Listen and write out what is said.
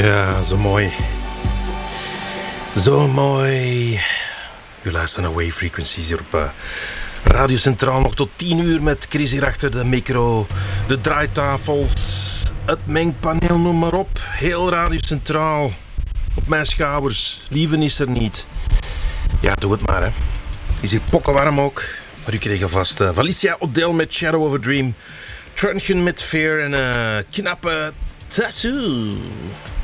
Ja, zo mooi. Zo mooi. U luistert naar Wave Frequencies hier op Radio Centraal. Nog tot 10 uur met Chris hier achter de micro. De draaitafels, het mengpaneel, noem maar op. Heel Radio Centraal. Op mijn schouders. Lieven is er niet. Ja, doe het maar, hè. Is hier pokkenwarm ook. Maar u kreeg alvast Felicia O'Dell met Shadow of a Dream. Truncheon met Fear en een knappe Tattoo.